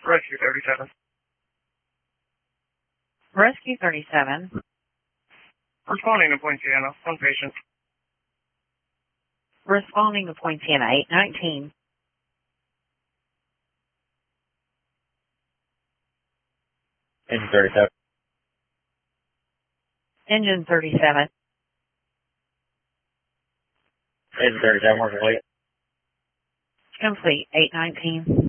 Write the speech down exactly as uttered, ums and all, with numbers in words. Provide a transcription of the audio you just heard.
Rescue thirty-seven. Rescue thirty-seven. Responding to Poinciana. One patient. Responding to Poinciana, eight nineteen. Engine thirty-seven. Engine thirty-seven. Engine thirty-seven, we're complete. Complete, eight nineteen.